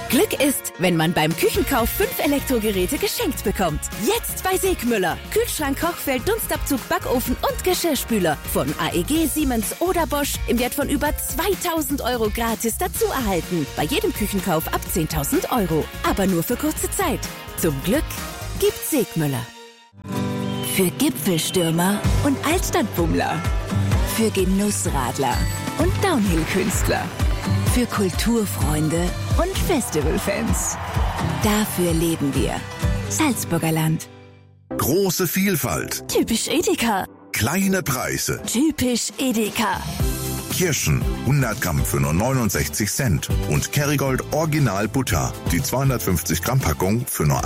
Glück ist, wenn man beim Küchenkauf 5 Elektrogeräte geschenkt bekommt. Jetzt bei Segmüller. Kühlschrank, Kochfeld, Dunstabzug, Backofen und Geschirrspüler. Von AEG, Siemens oder Bosch im Wert von über 2.000 € gratis dazu erhalten. Bei jedem Küchenkauf ab 10.000 €. Aber nur für kurze Zeit. Zum Glück gibt's Segmüller. Für Gipfelstürmer und Altstadtbummler. Für Genussradler und Downhill-Künstler. Für Kulturfreunde und Festivalfans. Dafür leben wir. Salzburger Land. Große Vielfalt. Typisch Edeka. Kleine Preise. Typisch Edeka. Kirschen, 100 Gramm für nur 69 Cent. Und Kerrygold Original Butter, die 250 Gramm Packung für nur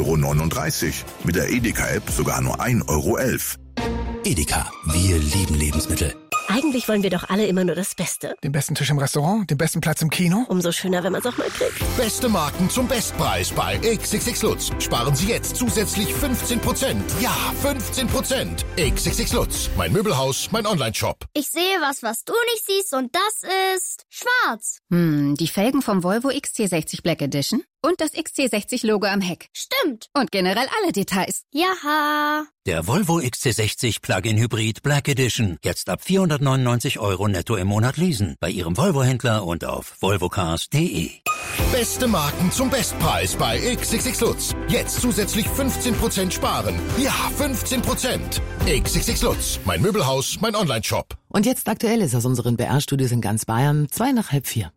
1,39 €. Mit der Edeka-App sogar nur 1,11 €. Edeka, wir lieben Lebensmittel. Eigentlich wollen wir doch alle immer nur das Beste. Den besten Tisch im Restaurant, den besten Platz im Kino. Umso schöner, wenn man es auch mal kriegt. Beste Marken zum Bestpreis bei XXX Lutz. Sparen Sie jetzt zusätzlich 15%. Ja, 15%. XXX Lutz. Mein Möbelhaus, mein Onlineshop. Ich sehe was du nicht siehst und das ist schwarz. Die Felgen vom Volvo XC60 Black Edition und das XC60-Logo am Heck. Stimmt. Und generell alle Details. Jaha. Der Volvo XC60 Plug-in Hybrid Black Edition. Jetzt ab 499 € netto im Monat leasen. Bei Ihrem Volvo-Händler und auf volvocars.de. Beste Marken zum Bestpreis bei XXX Lutz. Jetzt zusätzlich 15% sparen. Ja, 15%. XXX Lutz. Mein Möbelhaus, mein Onlineshop. Und jetzt Aktuelles aus unseren BR-Studios in ganz Bayern. 3:03.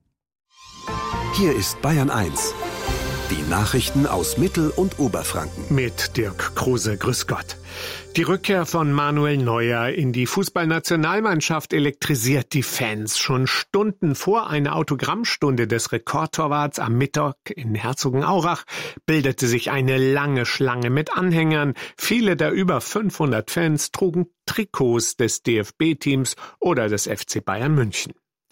Hier ist Bayern 1. Die Nachrichten aus Mittel- und Oberfranken. Mit Dirk Kruse, grüß Gott. Die Rückkehr von Manuel Neuer in die Fußballnationalmannschaft elektrisiert die Fans. Schon Stunden vor einer Autogrammstunde des Rekordtorwarts am Mittag in Herzogenaurach bildete sich eine lange Schlange mit Anhängern. Viele der über 500 Fans trugen Trikots des DFB-Teams oder des FC Bayern München.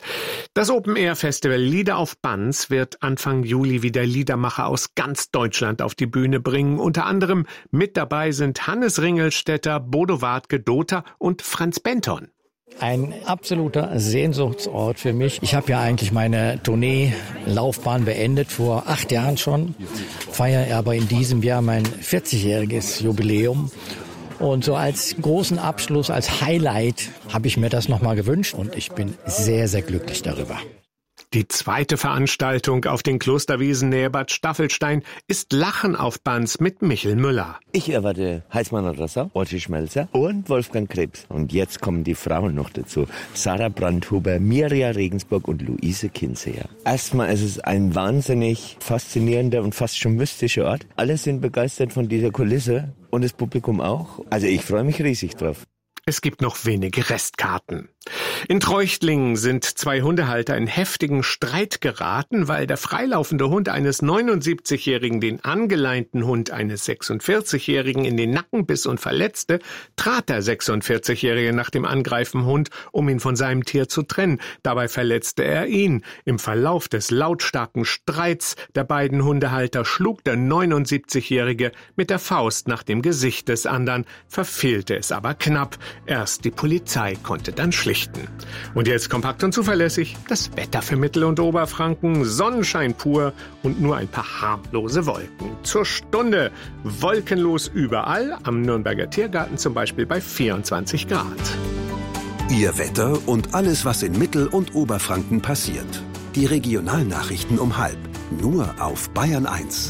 Das Open-Air-Festival Lieder auf Banz wird Anfang Juli wieder Liedermacher aus ganz Deutschland auf die Bühne bringen. Unter anderem mit dabei sind Hannes Ringelstetter, Bodo Wartke, Dota und Franz Benton. Ein absoluter Sehnsuchtsort für mich. Ich habe ja eigentlich meine Tourneelaufbahn beendet, vor 8 Jahren schon. Feiere aber in diesem Jahr mein 40-jähriges Jubiläum. Und so als großen Abschluss, als Highlight habe ich mir das nochmal gewünscht und ich bin sehr, sehr glücklich darüber. Die zweite Veranstaltung auf den Klosterwiesen nähe Bad Staffelstein ist Lachen auf Banz mit Michel Müller. Ich erwarte Heißmann Rossa, Otti Schmelzer und Wolfgang Krebs. Und jetzt kommen die Frauen noch dazu. Sarah Brandhuber, Mirja Regensburg und Luise Kinseher. Erstmal ist es ein wahnsinnig faszinierender und fast schon mystischer Ort. Alle sind begeistert von dieser Kulisse und das Publikum auch. Also ich freue mich riesig drauf. Es gibt noch wenige Restkarten. In Treuchtlingen sind 2 Hundehalter in heftigen Streit geraten, weil der freilaufende Hund eines 79-Jährigen den angeleinten Hund eines 46-Jährigen in den Nacken biss und verletzte, trat der 46-Jährige nach dem angreifenden Hund, um ihn von seinem Tier zu trennen. Dabei verletzte er ihn. Im Verlauf des lautstarken Streits der beiden Hundehalter schlug der 79-Jährige mit der Faust nach dem Gesicht des anderen, verfehlte es aber knapp. Erst die Polizei konnte dann schlichten. Und jetzt kompakt und zuverlässig das Wetter für Mittel- und Oberfranken. Sonnenschein pur und nur ein paar harmlose Wolken. Zur Stunde wolkenlos überall, am Nürnberger Tiergarten zum Beispiel bei 24 Grad. Ihr Wetter und alles, was in Mittel- und Oberfranken passiert. Die Regionalnachrichten um 12:30. Nur auf Bayern 1.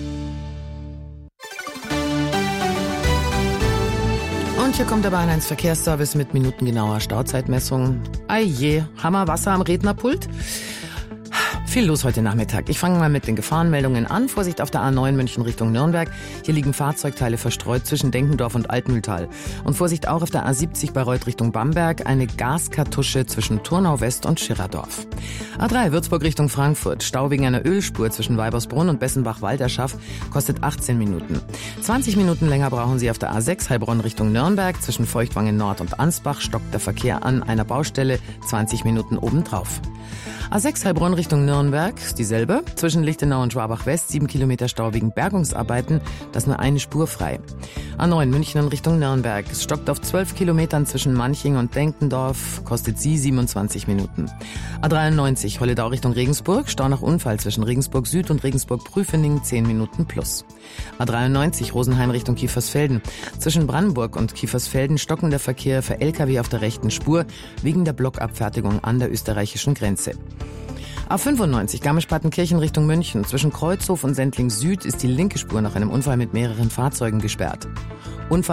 Und hier kommt der Bayern 1 Verkehrsservice mit minutengenauer Stauzeitmessung. Eije, Hammer, Wasser am Rednerpult. Viel los heute Nachmittag. Ich fange mal mit den Gefahrenmeldungen an. Vorsicht auf der A9 München Richtung Nürnberg. Hier liegen Fahrzeugteile verstreut zwischen Denkendorf und Altmühltal. Und Vorsicht auch auf der A70 bei Reuth Richtung Bamberg. Eine Gaskartusche zwischen Turnau West und Schirerdorf. A3 Würzburg Richtung Frankfurt. Stau wegen einer Ölspur zwischen Weibersbrunn und Bessenbach-Walderschaff kostet 18 Minuten. 20 Minuten länger brauchen Sie auf der A6 Heilbronn Richtung Nürnberg. Zwischen Feuchtwangen Nord und Ansbach stockt der Verkehr an einer Baustelle. 20 Minuten obendrauf. A6 Heilbronn Richtung Nürnberg, dieselbe. Zwischen Lichtenau und Schwabach West 7 Kilometer Stau wegen Bergungsarbeiten, das nur eine Spur frei. A9 München in Richtung Nürnberg. Es stockt auf 12 Kilometern zwischen Manching und Denkendorf, kostet sie 27 Minuten. A93 Holledau Richtung Regensburg, Stau nach Unfall zwischen Regensburg Süd und Regensburg-Prüfening 10 Minuten plus. A93 Rosenheim Richtung Kiefersfelden. Zwischen Brandenburg und Kiefersfelden stockender Verkehr für LKW auf der rechten Spur wegen der Blockabfertigung an der österreichischen Grenze. A95 Garmisch-Partenkirchen Richtung München. Zwischen Kreuzhof und Sendling Süd ist die linke Spur nach einem Unfall mit mehreren Fahrzeugen gesperrt.